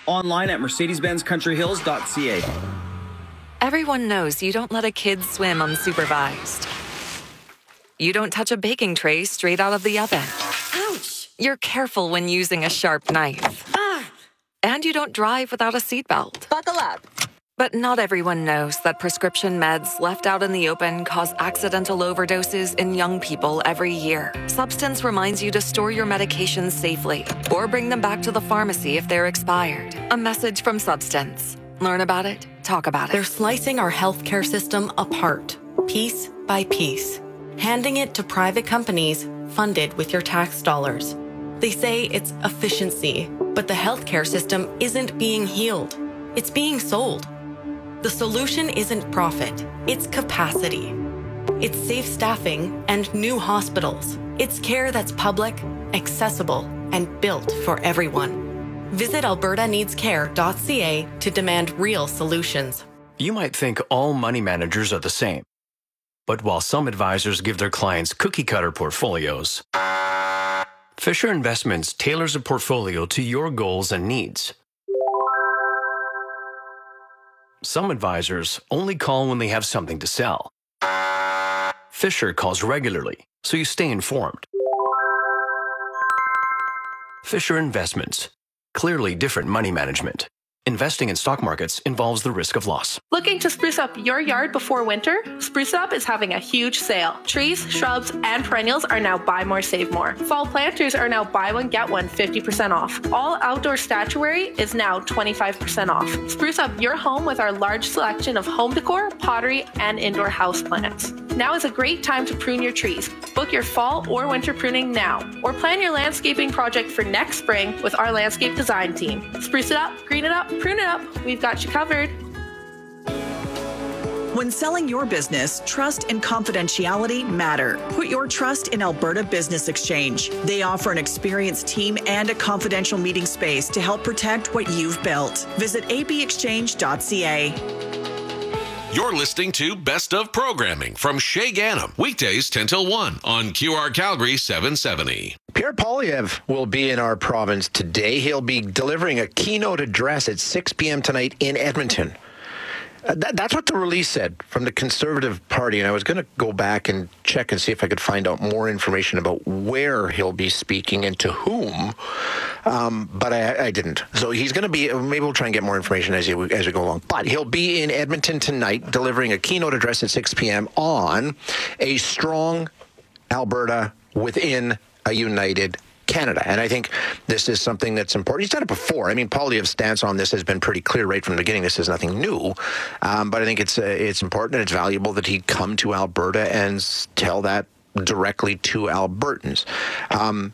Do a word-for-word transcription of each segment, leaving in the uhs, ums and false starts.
Online at mercedes benz country hills dot c a. Everyone knows you don't let a kid swim unsupervised. You don't touch a baking tray straight out of the oven. Ouch! You're careful when using a sharp knife. Ah! And you don't drive without a seatbelt. Buckle up. But not everyone knows that prescription meds left out in the open cause accidental overdoses in young people every year. Substance reminds you to store your medications safely or bring them back to the pharmacy if they're expired. A message from Substance. Learn about it, talk about it. They're slicing our healthcare system apart, piece by piece, handing it to private companies funded with your tax dollars. They say it's efficiency, but the healthcare system isn't being healed. It's being sold. The solution isn't profit, it's capacity. It's safe staffing and new hospitals. It's care that's public, accessible, and built for everyone. Visit alberta needs care dot c a to demand real solutions. You might think all money managers are the same. But while some advisors give their clients cookie-cutter portfolios, Fisher Investments tailors a portfolio to your goals and needs. Some advisors only call when they have something to sell. Fisher calls regularly, so you stay informed. Fisher Investments. Clearly different money management. Investing in stock markets involves the risk of loss. Looking to spruce up your yard before winter? Spruce Up is having a huge sale. Trees, shrubs, and perennials are now buy more, save more. Fall planters are now buy one, get one fifty percent off. All outdoor statuary is now twenty-five percent off. Spruce up your home with our large selection of home decor, pottery, and indoor houseplants. Now is a great time to prune your trees. Book your fall or winter pruning now, or plan your landscaping project for next spring with our landscape design team. Spruce it up, green it up, prune it up. We've got you covered. When selling your business, trust and confidentiality matter. Put your trust in Alberta Business Exchange. They offer an experienced team and a confidential meeting space to help protect what you've built. Visit a b exchange dot c a. You're listening to Best of Programming from Shay Ganem, weekdays ten till one on Q R Calgary seven seventy. Pierre Poilievre will be in our province today. He'll be delivering a keynote address at six p.m. tonight in Edmonton. Uh, that, that's what the release said from the Conservative Party, and I was going to go back and check and see if I could find out more information about where he'll be speaking and to whom, um, but I, I didn't. So he's going to be, maybe we'll try and get more information as, you, as we go along, but he'll be in Edmonton tonight delivering a keynote address at six p.m. on a strong Alberta within a united Canada. And I think this is something that's important. He's done it before. I mean, Poilievre's stance on this has been pretty clear right from the beginning. This is nothing new. Um, but I think it's uh, it's important and it's valuable that he come to Alberta and s- tell that directly to Albertans. Um,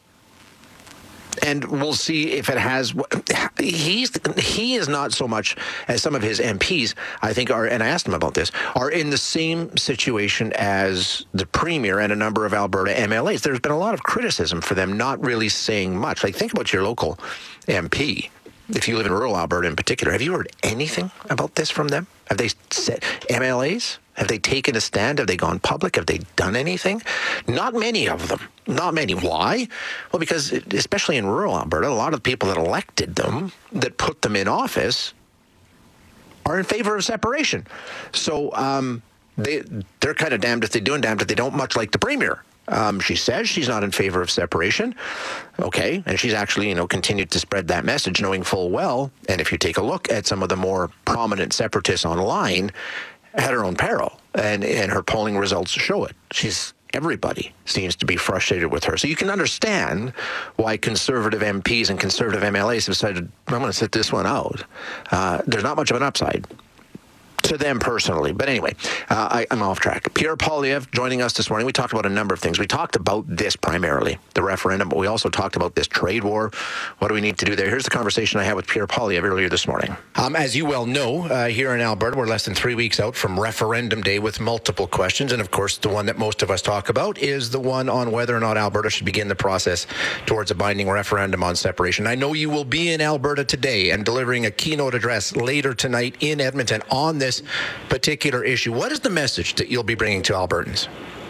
and we'll see if it has. He's he is not so much as some of his M Ps, I think, are, and I asked him about this, are in the same situation as the Premier and a number of Alberta M L As. There's been a lot of criticism for them not really saying much. Like, think about your local M P. If you live in rural Alberta in particular, have you heard anything about this from them? Have they said, M L As? Have they taken a stand? Have they gone public? Have they done anything? Not many of them. Not many. Why? Well, because especially in rural Alberta, a lot of the people that elected them, that put them in office, are in favor of separation. So um, they, they're kind of damned if they do and damned if they don't, much like the Premier. Um, she says she's not in favor of separation. Okay. And she's actually, you know, continued to spread that message, knowing full well. And if you take a look at some of the more prominent separatists online, at her own peril. And, and her polling results show it. She's, everybody seems to be frustrated with her. So you can understand why Conservative M Ps and Conservative M L As have decided, I'm going to sit this one out. Uh, there's not much of an upside to them personally. But anyway, uh, I, I'm off track. Pierre Poilievre joining us this morning. We talked about a number of things. We talked about this primarily, the referendum, but we also talked about this trade war. What do we need to do there? Here's the conversation I had with Pierre Poilievre earlier this morning. Um, as you well know, uh, here in Alberta, we're less than three weeks out from referendum day with multiple questions. And of course, the one that most of us talk about is the one on whether or not Alberta should begin the process towards a binding referendum on separation. I know you will be in Alberta today and delivering a keynote address later tonight in Edmonton on this particular issue. What is the message that you'll be bringing to Albertans?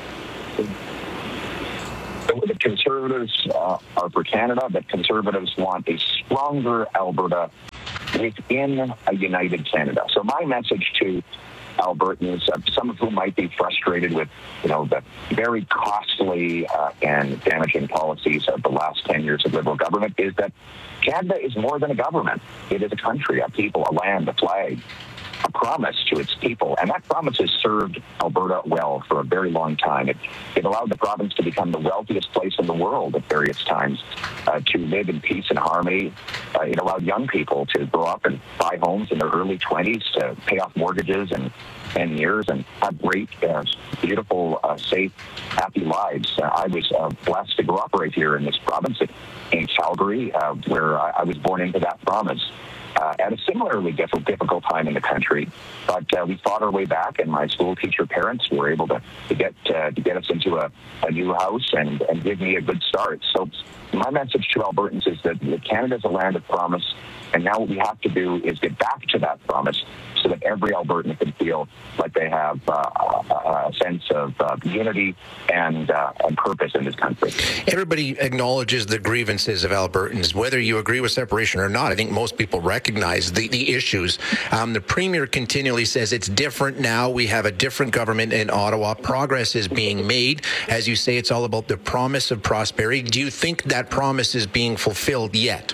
The Conservatives uh, are for Canada, but Conservatives want a stronger Alberta within a united Canada. So my message to Albertans, uh, some of whom might be frustrated with, you know, the very costly uh, and damaging policies of the last ten years of Liberal government, is that Canada is more than a government. It is a country, a people, a land, a flag, a promise to its people. And that promise has served Alberta well for a very long time. It, it allowed the province to become the wealthiest place in the world at various times, uh, to live in peace and harmony. Uh, it allowed young people to grow up and buy homes in their early twenties, to pay off mortgages in ten years and have great, uh, beautiful, uh, safe, happy lives. Uh, I was uh, blessed to grow up right here in this province, in Calgary, uh, where I, I was born into that province. Uh, at a similarly diff- difficult time in the country, but uh, we fought our way back, and my school teacher parents were able to, to get uh, to get us into a, a new house and, and give me a good start. So my message to Albertans is that Canada is a land of promise, and now what we have to do is get back to that promise so that every Albertan can feel like they have uh, a, a sense of uh, unity and, uh, and purpose in this country. Everybody acknowledges the grievances of Albertans, whether you agree with separation or not. I think most people recognize the, the issues. Um, the Premier continually says it's different now. We have a different government in Ottawa. Progress is being made. As you say, it's all about the promise of prosperity. Do you think that promise is being fulfilled yet?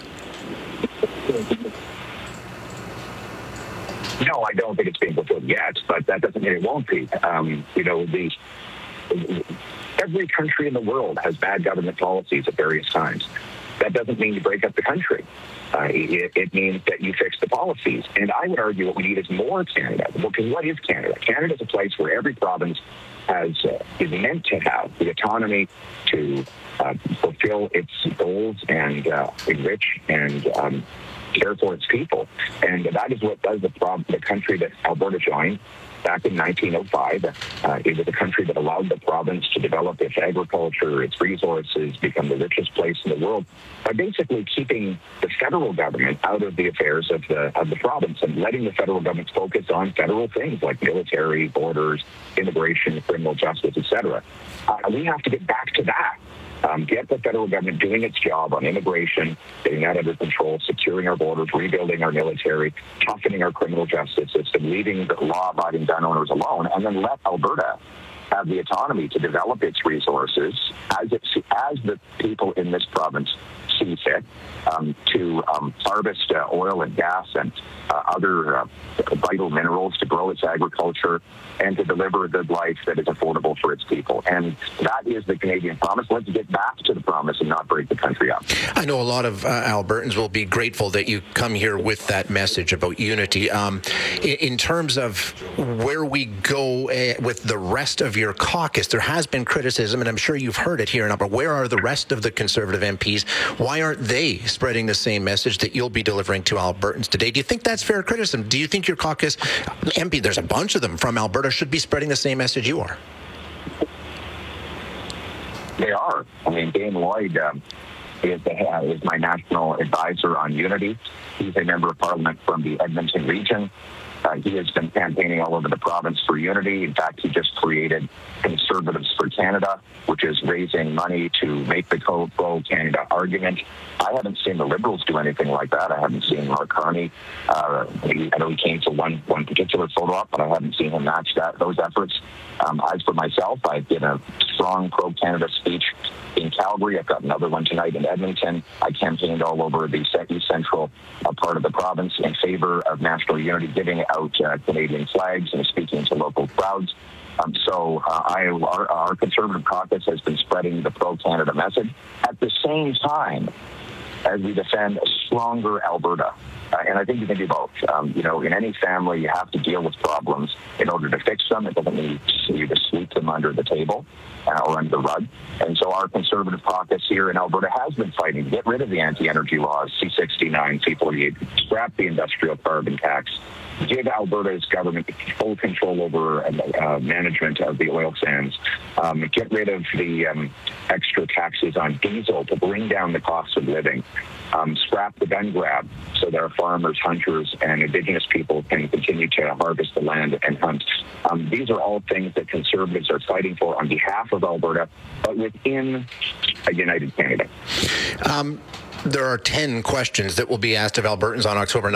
No, I don't think it's being fulfilled yet, but that doesn't mean it won't be. Um, you know, the, every country in the world has bad government policies at various times. That doesn't mean you break up the country. Uh, it, it means that you fix the policies. And I would argue what we need is more Canada. Because what is Canada? Canada is a place where every province has uh, is meant to have the autonomy to uh, fulfill its goals and uh, enrich and um, care for its people. And that is what does the, prob- the country that Alberta joined back in nineteen oh five. Uh, it was a country that allowed the province to develop its agriculture, its resources, become the richest place in the world by basically keeping the federal government out of the affairs of the of the province and letting the federal government focus on federal things like military, borders, immigration, criminal justice, et cetera. Uh, we have to get back to that. Um, get the federal government doing its job on immigration, getting that under control, securing our borders, rebuilding our military, toughening our criminal justice system, leaving the law-abiding gun owners alone, and then let Alberta have the autonomy to develop its resources as it, as the people in this province see fit, um, to um, harvest uh, oil and gas and uh, other uh, vital minerals, to grow its agriculture, and to deliver a good life that is affordable for its people. And that is the Canadian promise. Let's get back to the promise and not break the country up. I know a lot of uh, Albertans will be grateful that you come here with that message about unity. Um, in, in terms of where we go uh, with the rest of your caucus, there has been criticism, and I'm sure you've heard it here, but where are the rest of the Conservative M Ps? Why aren't they spreading the same message that you'll be delivering to Albertans today? Do you think that's fair criticism? Do you think your caucus M P, there's a bunch of them from Alberta, should be spreading the same message you are? They are. I mean, Dane Lloyd um, is, the, uh, is my national advisor on unity. He's a member of Parliament from the Edmonton region. Uh, he has been campaigning all over the province for unity. In fact, he just created Conservatives for Canada, which is raising money to make the pro-Canada argument. I haven't seen the Liberals do anything like that. I haven't seen Mark Carney. Uh, he, I know he came to one one particular photo op, but I haven't seen him match that those efforts. Um, as for myself, I've given a strong pro-Canada speech in Calgary. I've got another one tonight in Edmonton. I campaigned all over the East Central uh, part of the province in favor of national unity, giving out uh, Canadian flags and speaking to local crowds. Um, so uh, I, our, our Conservative caucus has been spreading the pro-Canada message at the same time as we defend a stronger Alberta. Uh, and I think you can do both. Um, you know, in any family, you have to deal with problems in order to fix them. It doesn't mean you to sweep them under the table uh, or under the rug. And so our Conservative caucus here in Alberta has been fighting to get rid of the anti-energy laws, C sixty-nine, C forty-eight, scrap the industrial carbon tax, give Alberta's government full control over uh, management of the oil sands, um, get rid of the um, extra taxes on diesel to bring down the cost of living, um, scrap the gun grab so that our farmers, hunters, and Indigenous people can continue to harvest the land and hunt. Um, these are all things that Conservatives are fighting for on behalf of Alberta, but within a united Canada. Um, there are ten questions that will be asked of Albertans on October ninth.